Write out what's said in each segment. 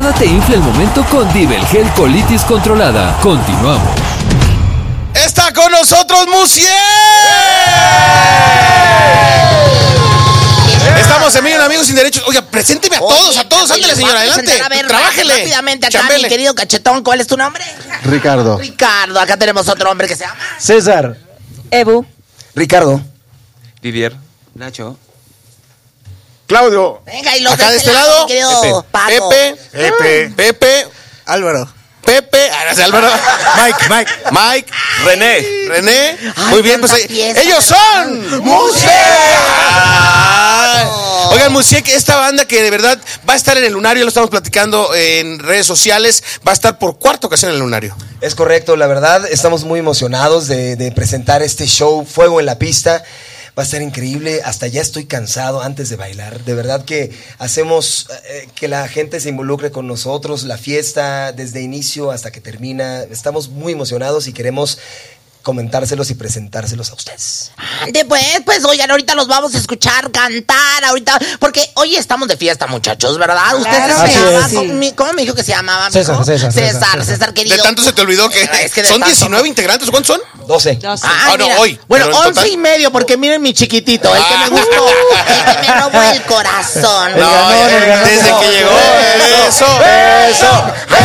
nada te infla el momento con Divel Gel Colitis Controlada. Continuamos. ¡Está con nosotros Musiek! Estamos en Million Amigos Sin Derechos. Oiga, presénteme a todos. Ándale, señora, adelante. A ver, trabájele. Rápidamente acá, Chambele. mi querido cachetón, ¿cuál es tu nombre? Ricardo. Ricardo, acá tenemos otro hombre que se llama César. Ebu. Ricardo. Didier. Nacho. Claudio. Venga, y los Acá de este lado, mi querido Paco. Pepe. Álvaro. Pepe. Álvaro. Mike. René. Ay, Muy bien, pues cuánta fiesta, ellos ¿verdad? son Musiek. Oigan, Musiek, esta banda que de verdad va a estar en el Lunario, lo estamos platicando en redes sociales, va a estar por cuarta ocasión en el Lunario. Es correcto, la verdad, estamos muy emocionados de presentar este show Fuego en la Pista. Va a estar increíble, hasta ya estoy cansado antes de bailar. De verdad que hacemos que la gente se involucre con nosotros, la fiesta desde inicio hasta que termina. Estamos muy emocionados y queremos comentárselos y presentárselos a ustedes. Después, pues, oigan, ahorita los vamos a escuchar cantar, ahorita, porque hoy estamos de fiesta, muchachos, ¿verdad? Ustedes Así se llaman, es. ¿cómo me dijo que se llamaba? César, César, querido. De tanto se te olvidó que Es que de son tanto. 19 integrantes, ¿cuántos son? 12. Ah, no, mira. hoy. Bueno, Pero en 11 total. y medio, porque miren mi chiquitito, el que me gustó, el que me robó el corazón. No, desde que llegó. Eso.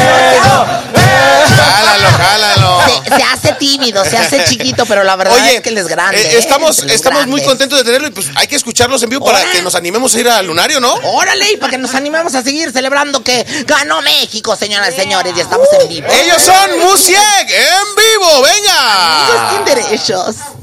Jálalo. Se hace tímido, se hace chiquito, pero la verdad es que él es grande. Estamos Él es muy grande. contentos de tenerlo y pues hay que escucharlos en vivo para que nos animemos a ir al Lunario, ¿no? Órale, y para que nos animemos a seguir celebrando que ganó México, señoras y señores, y estamos en vivo. Ellos son Musiek en vivo, venga. Amigos sin derechos.